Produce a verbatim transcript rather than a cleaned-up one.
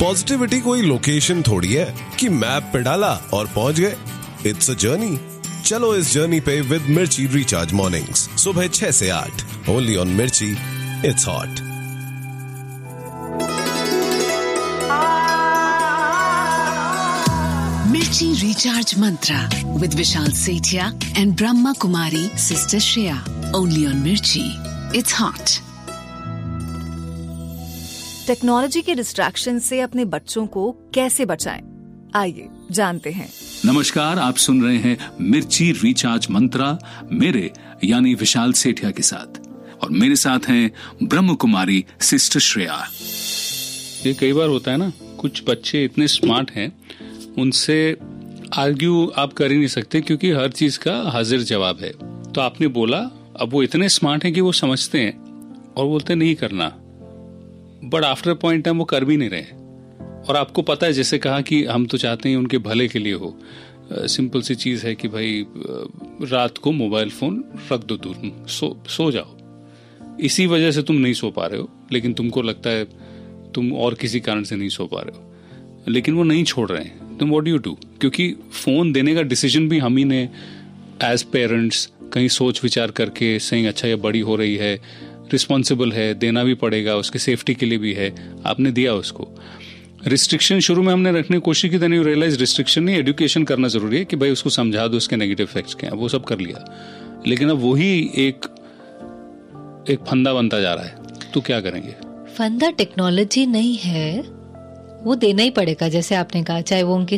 Positivity कोई location थोड़ी है कि मैप पे डाला और पहुंच गए। It's a journey. चलो इस जर्नी पे विद मिर्ची रिचार्ज मॉर्निंग्स सुबह छह से आठ ओनली ऑन मिर्ची। It's hot. मिर्ची recharge Mantra with Vishal Sethia and Brahma Kumari sister Shreya only on मिर्ची। It's hot. टेक्नोलॉजी के डिस्ट्रैक्शन से अपने बच्चों को कैसे बचाएं? आइए जानते हैं। नमस्कार, आप सुन रहे हैं मिर्ची रिचार्ज मंत्रा मेरे यानी विशाल सेठिया के साथ, और मेरे साथ हैं ब्रह्म कुमारी सिस्टर श्रेया। ये कई बार होता है ना, कुछ बच्चे इतने स्मार्ट हैं, उनसे आर्ग्यू आप कर ही नहीं सकते क्योंकि हर चीज का हाजिर जवाब है। तो आपने बोला, अब वो इतने स्मार्ट हैं कि वो समझते हैं और बोलते नहीं करना, बट आफ्टर पॉइंट टाइम वो कर भी नहीं रहे। और आपको पता है, जैसे कहा कि हम तो चाहते हैं उनके भले के लिए हो। सिंपल सी चीज है कि भाई रात को मोबाइल फोन रख दो दूर, सो सो जाओ। इसी वजह से तुम नहीं सो पा रहे हो, लेकिन तुमको लगता है तुम और किसी कारण से नहीं सो पा रहे हो, लेकिन वो नहीं छोड़ रहे हैं। तुम व्हाट डू यू डू? क्योंकि फोन देने का डिसीजन भी हम ही ने एज पेरेंट्स कहीं सोच विचार करके सही, अच्छा ये बड़ी हो रही है, रिस्पॉन्सिबल है, देना भी पड़ेगा, उसकी सेफ्टी के लिए भी है, आपने दिया उसको। रिस्ट्रिक्शन शुरू में हमने रखने की कोशिश की, देन यू रियलाइज रिस्ट्रिक्शन नहीं, एजुकेशन करना जरूरी है कि भाई उसको समझा दो उसके नेगेटिव इफेक्ट्स क्या हैं। वो सब कर लिया, लेकिन अब वही एक एक फंदा बनता जा रहा है। तो क्या करेंगे? फंदा टेक्नोलॉजी नहीं है, वो देना ही पड़ेगा। जैसे आपने कहा, चाहे वो उनकी